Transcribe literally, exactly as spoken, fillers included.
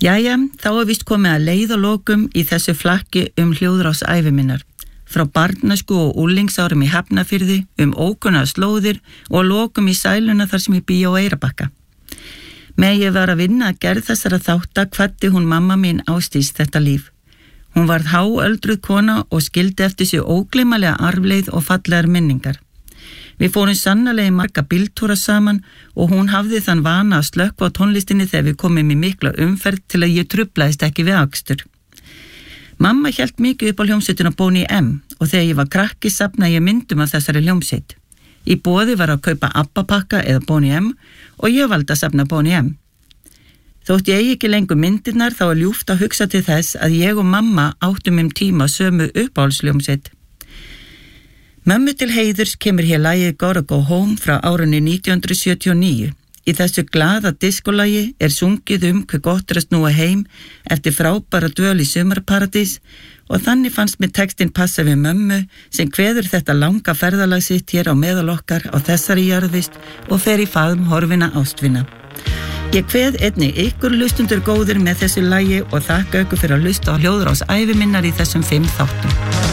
Jæja, þá er víst komið að leið og lokum í þessu flakki um hljóðrás ævi minnar. Frá barnæsku og úlingsárum í Hafnarfirði, um ókunnar slóðir og lokum í sæluna þar sem ég bý á Eyrarbakka. Með ég var að vinna að gerð þessara þátta kvaddi hún mamma mín Ásdís þetta líf. Hún varð háöldruð kona og skildi eftir sig ógleymanlega arfleið og fallegar minningar. Við fórum sannarlega í marga bíltúra saman og hún hafði þann vana að slökkva á tónlistinni þegar við komum í mikla umferð til að ég truflaðist ekki við akstur. Mamma hélt mikið upp á hljómsveitina Boney M og þegar ég var krakki safnaði ég myndum af þessari hljómsveit. Í boði var að kaupa Abba-pakka eða Boney M og ég valdi að safna Boney M. Þótt ég eigi ekki lengur myndirnar þá er ljúft að hugsa til þess að ég og mamma áttum um tíma sömu uppáhaldsljómsveit. Mömmu til heiðurs kemur hér lagið Gotta Go Home frá árunni nítján hundruð sjötíu og níu. Í þessu glaða diskolagi er sungið um hver gott er að snúa heim eftir frábæra dvöl í sumarparadís og þannig fannst mér textinn passa við mömmu sem kveður þetta langa ferðalag sitt hér á meðal okkar á þessari jarðvist og fer í faðm horfina ástvina. Ég kveð einnig ykkur hlustundur góðir með þessu lagi og þakka ykkur fyrir að hlusta á hljóðrás ævi minnar í þessum fimm þáttum.